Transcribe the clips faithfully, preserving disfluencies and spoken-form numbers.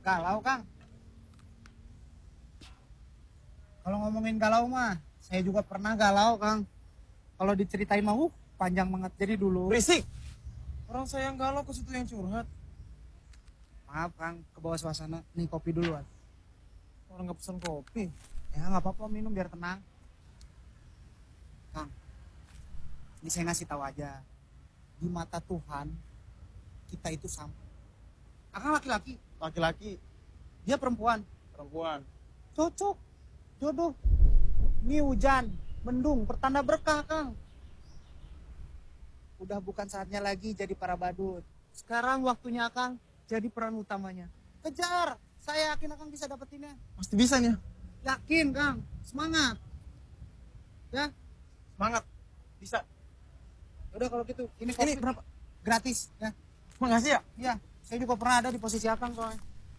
Galau, Kang. Kalau ngomongin galau mah, saya juga pernah galau, Kang. Kalau diceritain mah, uh, panjang banget. Jadi dulu. Berisik. Orang saya yang galau ke situ yang curhat. Maaf, Kang, ke bawah suasana. Nih kopi duluan. Orang nggak pesan kopi. Ya nggak apa-apa, minum biar tenang. Kang, ini saya ngasih tahu aja. Di mata Tuhan, kita itu sama. Akang laki-laki, Laki-laki, dia perempuan. perempuan. Cocok, jodoh. Ini hujan, mendung, pertanda berkah, Kang. Udah bukan saatnya lagi jadi para badut. Sekarang waktunya Akang jadi peran utamanya. Kejar, saya yakin Akang bisa dapetinnya. Pasti bisa nih. Yakin, Kang. Semangat. Ya, Semangat. Bisa. udah kalau gitu. Ini kopi Ini berapa? gratis, ya. Makasih ya. Iya, saya juga pernah ada di posisi Akang, kok.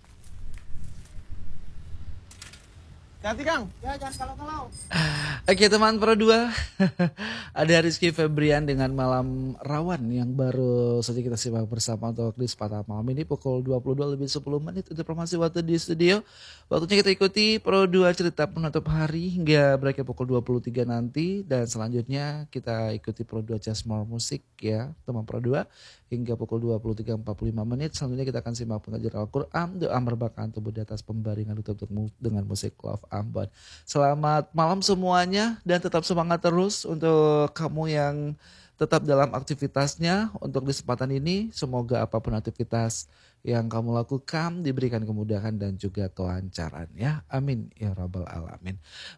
Hati Kang. Ya, jangan kalau-kalau. Oke teman Pro dua, ada Rizky Febrian dengan Malam Rawan yang baru saja kita simak bersama untuk di Sepatah Malam ini pukul dua puluh dua lebih sepuluh menit untuk informasi waktu di studio. Waktunya kita ikuti Pro dua cerita penutup hari hingga berakhir pukul dua puluh tiga nanti. Dan selanjutnya kita ikuti Pro dua Just More Music ya teman Pro dua hingga pukul dua puluh tiga empat puluh lima menit. Selanjutnya kita akan simak pengajaran Al-Quran, doa merbakan tubuh di atas pembaringan untuk dengan musik Love Ambon. Selamat malam semuanya dan tetap semangat terus untuk kamu yang tetap dalam aktivitasnya untuk di kesempatan ini. Semoga apapun aktivitas yang kamu lakukan diberikan kemudahan dan juga kelancaran ya. Amin ya rabbal alamin.